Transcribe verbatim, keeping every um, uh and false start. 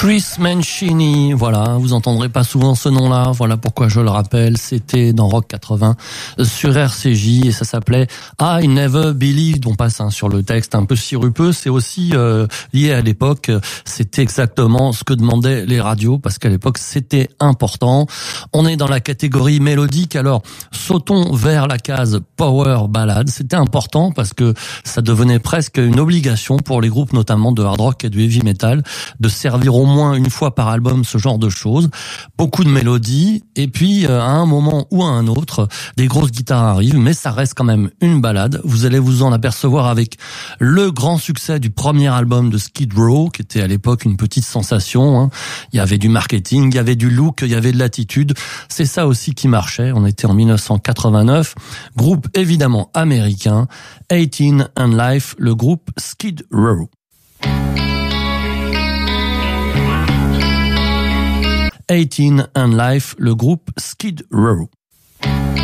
Chris Mancini, voilà, vous entendrez pas souvent ce nom-là, voilà pourquoi je le rappelle, c'était dans Rock quatre-vingts sur R C J et ça s'appelait I Never Believed. On passe hein, sur le texte un peu sirupeux, c'est aussi euh, lié à l'époque, c'était exactement ce que demandaient les radios parce qu'à l'époque c'était important. On est dans la catégorie mélodique, alors sautons vers la case Power Ballad, c'était important parce que ça devenait presque une obligation pour les groupes notamment de hard rock et de heavy metal de servir au moins une fois par album ce genre de choses, beaucoup de mélodies et puis euh, à un moment ou à un autre des grosses guitares arrivent, mais ça reste quand même une ballade. Vous allez vous en apercevoir avec le grand succès du premier album de Skid Row qui était à l'époque une petite sensation, hein. Il y avait du marketing, il y avait du look, il y avait de l'attitude, c'est ça aussi qui marchait. On était en dix-neuf cent quatre-vingt-neuf, groupe évidemment américain, eighteen and Life, le groupe Skid Row. eighteen and Life, le groupe Skid Row.